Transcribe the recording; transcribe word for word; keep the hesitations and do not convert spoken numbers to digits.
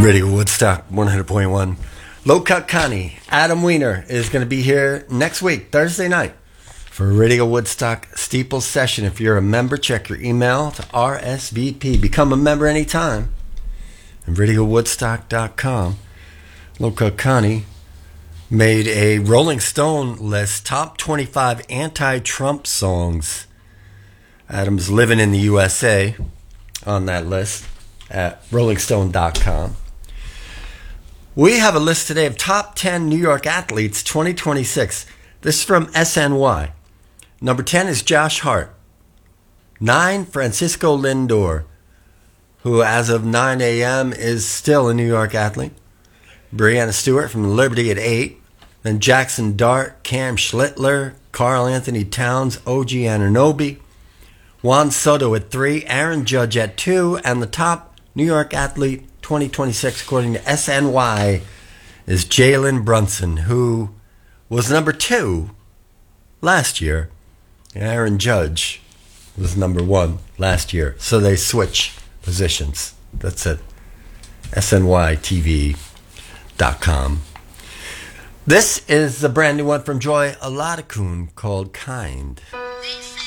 Radio Woodstock one hundred point one. Low Cut Connie, Adam Weiner is going to be here next week, Thursday night, for a Radio Woodstock Steeple session. If you're a member, check your email to R S V P. Become a member anytime at radio woodstock dot com. Low Cut Connie made a Rolling Stone list, top twenty-five anti-Trump songs. Adam's living in the U S A on that list at rolling stone dot com. We have a list today of top ten New York athletes twenty twenty-six. This is from S N Y. Number ten is Josh Hart. nine, Francisco Lindor, who as of nine a.m. is still a New York athlete. Breanna Stewart from Liberty at eight. Then Jackson Dart, Cam Schlittler, Karl Anthony Towns, O G Anunoby, Juan Soto at three, Aaron Judge at two, and the top New York athlete twenty twenty-six, according to S N Y, is Jalen Brunson, who was number two last year. Aaron Judge was number one last year. So they switch positions. That's it. S N Y T V dot com. This is the brand new one from Joy Aladakun called Kind.